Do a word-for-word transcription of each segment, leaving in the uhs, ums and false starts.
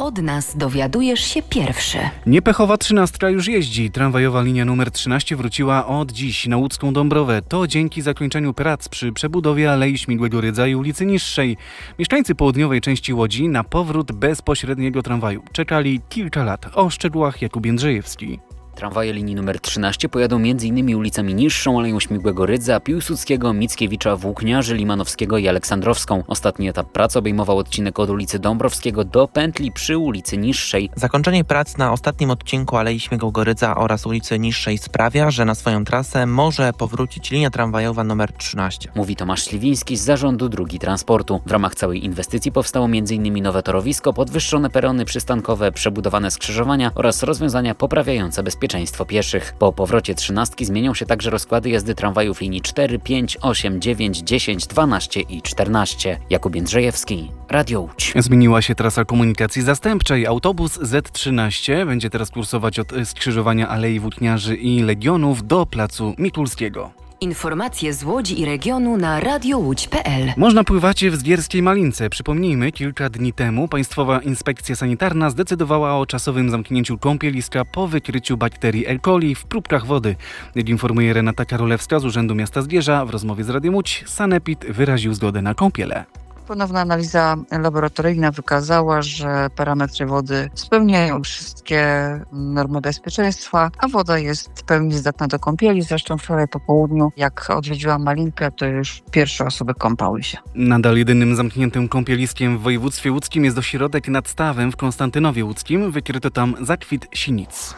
Od nas dowiadujesz się pierwszy. Niepechowa trzynastka już jeździ. Tramwajowa linia numer trzynaście wróciła od dziś na łódzką Dąbrowę. To dzięki zakończeniu prac przy przebudowie Alei Śmigłego Rydza i ulicy Niższej. Mieszkańcy południowej części Łodzi na powrót bezpośredniego tramwaju czekali kilka lat. O szczegółach Jakub Jędrzejewski. Tramwaje linii numer trzynaście pojadą m.in. ulicami Niższą, Aleją Śmigłego Rydza, Piłsudskiego, Mickiewicza, Włókniarzy, Limanowskiego i Aleksandrowską. Ostatni etap prac obejmował odcinek od ulicy Dąbrowskiego do pętli przy ulicy Niższej. Zakończenie prac na ostatnim odcinku Alei Śmigłego Rydza oraz ulicy Niższej sprawia, że na swoją trasę może powrócić linia tramwajowa numer trzynaście. Mówi Tomasz Śliwiński z Zarządu Dróg Transportu. W ramach całej inwestycji powstało m.in. nowe torowisko, podwyższone perony przystankowe, przebudowane skrzyżowania oraz rozwiązania poprawiające bezpieczeństwo pieszych. Po powrocie trzynastki zmienią się także rozkłady jazdy tramwajów linii cztery, pięć, osiem, dziewięć, dziesięć, dwanaście i czternaście. Jakub Jędrzejewski, Radio Łódź. Zmieniła się trasa komunikacji zastępczej. Autobus zet trzynaście będzie teraz kursować od skrzyżowania Alei Włókniarzy i Legionów do placu Mikulskiego. Informacje z Łodzi i regionu na radio łódź kropka pe el. Można pływać w Zgierskiej Malince. Przypomnijmy, kilka dni temu Państwowa Inspekcja Sanitarna zdecydowała o czasowym zamknięciu kąpieliska po wykryciu bakterii E. coli w próbkach wody. Jak informuje Renata Karolewska z Urzędu Miasta Zgierza, w rozmowie z Radiem Łódź Sanepid wyraził zgodę na kąpiele. Ponowna analiza laboratoryjna wykazała, że parametry wody spełniają wszystkie normy bezpieczeństwa, a woda jest w pełni zdatna do kąpieli. Zresztą wczoraj po południu, jak odwiedziłam Malinkę, to już pierwsze osoby kąpały się. Nadal jedynym zamkniętym kąpieliskiem w województwie łódzkim jest ośrodek nad Stawem w Konstantynowie Łódzkim. Wykryto tam zakwit sinic.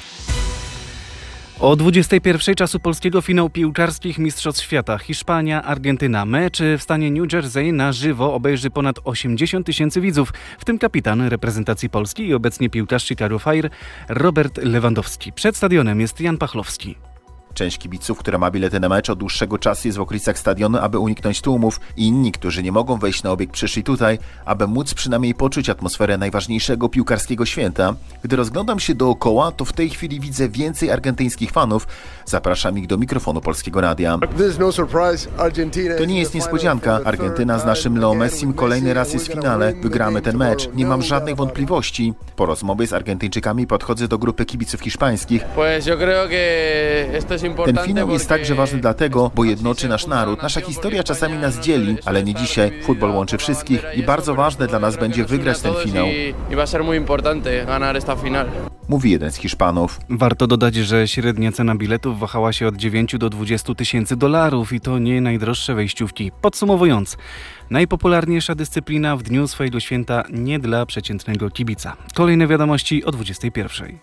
O dwudziestej pierwszej czasu polskiego finału piłkarskich Mistrzostw Świata Hiszpania-Argentyna. Mecz w stanie New Jersey na żywo obejrzy ponad osiemdziesiąt tysięcy widzów, w tym kapitan reprezentacji Polski i obecnie piłkarz Chicago Fire Robert Lewandowski. Przed stadionem jest Jan Pachlowski. Część kibiców, która ma bilety na mecz od dłuższego czasu jest w okolicach stadionu, aby uniknąć tłumów. Inni, którzy nie mogą wejść na obiekt, przyszli tutaj, aby móc przynajmniej poczuć atmosferę najważniejszego piłkarskiego święta. Gdy rozglądam się dookoła, to w tej chwili widzę więcej argentyńskich fanów. Zapraszam ich do mikrofonu Polskiego Radia. To nie jest niespodzianka. Argentyna z naszym Leo Messim kolejny raz jest w finale. Wygramy ten mecz. Nie mam żadnych wątpliwości. Po rozmowie z Argentyńczykami podchodzę do grupy kibiców hiszpańskich. Ten finał jest także ważny dlatego, bo jednoczy nasz naród. Nasza historia czasami nas dzieli, ale nie dzisiaj. Futbol łączy wszystkich i bardzo ważne dla nas będzie wygrać ten finał. Mówi jeden z Hiszpanów. Warto dodać, że średnia cena biletów wahała się od dziewięciu do dwudziestu tysięcy dolarów i to nie najdroższe wejściówki. Podsumowując, najpopularniejsza dyscyplina w dniu swojego święta nie dla przeciętnego kibica. Kolejne wiadomości o dwudziestej pierwszej.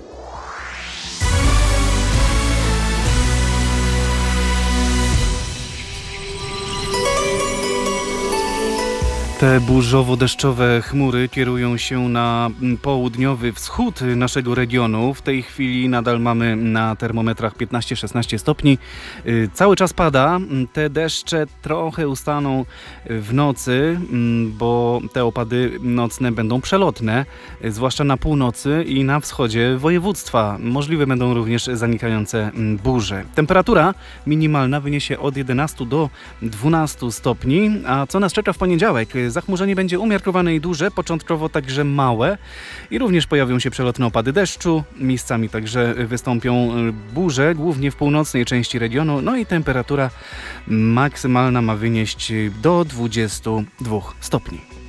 Te burzowo-deszczowe chmury kierują się na południowy wschód naszego regionu. W tej chwili nadal mamy na termometrach piętnaście szesnaście stopni. Cały czas pada. Te deszcze trochę ustaną w nocy, bo te opady nocne będą przelotne, zwłaszcza na północy i na wschodzie województwa. Możliwe będą również zanikające burze. Temperatura minimalna wyniesie od jedenastu do dwunastu stopni. A co nas czeka w poniedziałek? Zachmurzenie będzie umiarkowane i duże, początkowo także małe i również pojawią się przelotne opady deszczu. Miejscami także wystąpią burze, głównie w północnej części regionu. No i temperatura maksymalna ma wynieść do dwudziestu dwóch stopni.